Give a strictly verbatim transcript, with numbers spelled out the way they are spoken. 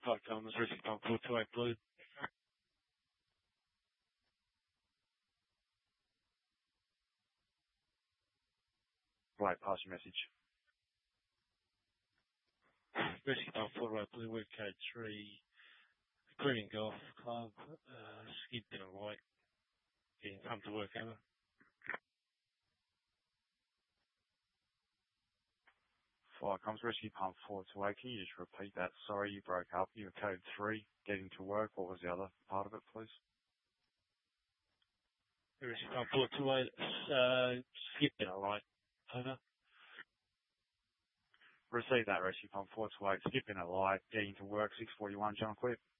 Park Thomas, Rescue Pump four two eight Blue. Right, pass your message. Rescue Pump four two eight Blue, work code three. Cleaning Golf Club, uh, skid in a light. Getting pumped to work over. Fire comes Rescue Pump four two eight. Can you just repeat that? Sorry, you broke up. You were code three, getting to work. What was the other part of it, please? Rescue Pump four two eight, uh, skid in a light. Over. Receive that, Rescue Pump four two eight. Skip in a light, getting to work, six forty-one, John Quip.